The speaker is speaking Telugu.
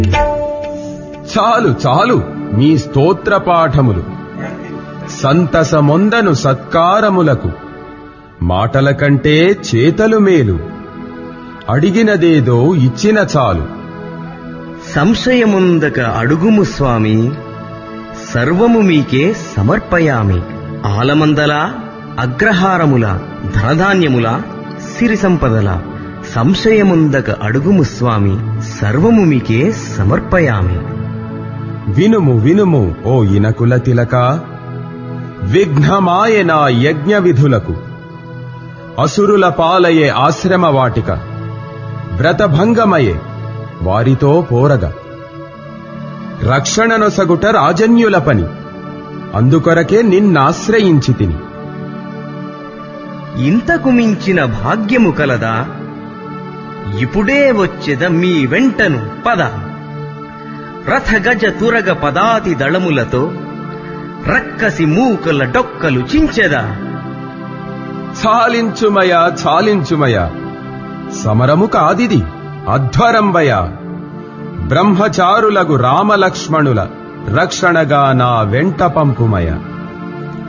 చాలు చాలు మీ స్తోత్ర పాఠములు. సంతసమొందను సత్కారములకు మాటల కంటే చేతలు మేలు. అడిగినదేదో ఇచ్చిన చాలు. సంశయముందక అడుగుము స్వామి, సర్వము మీకే సమర్పయామి. ఆలమందల, అగ్రహారముల, ధనధాన్యముల, సిరి సంపదల, సంశయముందక అడుగుము స్వామి, సర్వము మీకే సమర్పయామి. వినుము వినుము ఓ ఇనకుల తిలక, విఘ్నమాయనా యజ్ఞ విధులకు. అసురుల పాలయే ఆశ్రమ వాటిక, వ్రతభంగమయే వారితో పోరగ. రక్షణనొసగుట రాజన్యుల పని, అందుకొరకే నిన్నాశ్రయించి తిని. ఇంతకు మించిన భాగ్యము కలదా? ఇప్పుడే వచ్చెద మీ వెంటను పద. రథగజ తురగ పదాతి దళములతో రక్కసి మూకల డొక్కలు చించెదా. చాలించుమయ చాలించుమయ, సమరము కాదిది అధ్వరంబయ. బ్రహ్మచారులగు రామలక్ష్మణుల రక్షణగా నా వెంట పంపుమయ.